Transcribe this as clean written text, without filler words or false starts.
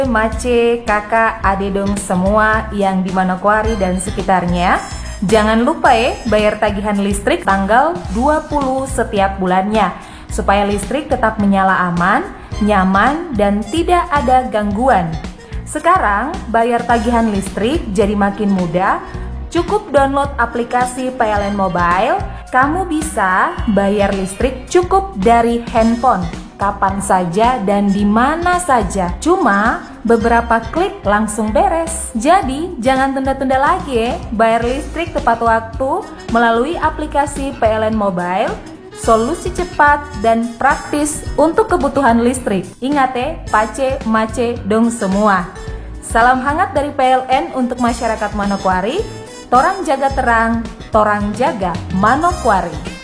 Mace, kakak, ade dong semua yang di Manokwari dan sekitarnya. Jangan lupa bayar tagihan listrik tanggal 20 setiap bulannya supaya listrik tetap menyala aman, nyaman, dan tidak ada gangguan. Sekarang bayar tagihan listrik jadi makin mudah. Cukup download aplikasi PLN Mobile. Kamu bisa bayar listrik cukup dari handphone kapan saja dan di mana saja. Cuma beberapa klik langsung beres. Jadi jangan tunda-tunda lagi bayar listrik tepat waktu melalui aplikasi PLN Mobile. Solusi cepat dan praktis untuk kebutuhan listrik. Ingat pace, mace, dong semua. Salam hangat dari PLN untuk masyarakat Manokwari. Torang jaga terang, torang jaga Manokwari.